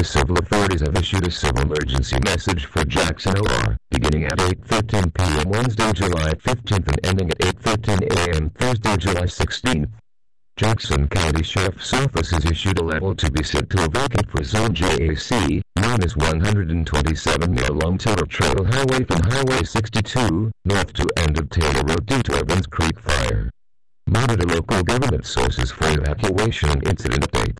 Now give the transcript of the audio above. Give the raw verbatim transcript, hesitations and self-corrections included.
civil authorities have issued a civil emergency message for Jackson O R, beginning at eight fifteen p m Wednesday, July fifteenth and ending at eight fifteen a m Thursday, July sixteenth. Jackson County Sheriff's Office has issued a level to be sent to a vacant for Zone J A C, known as one twenty-seven near Long Taylor Trail Highway from Highway sixty-two, north to end of Taylor Road due to Evans Creek Fire. Monitor local government sources for evacuation and incident updates.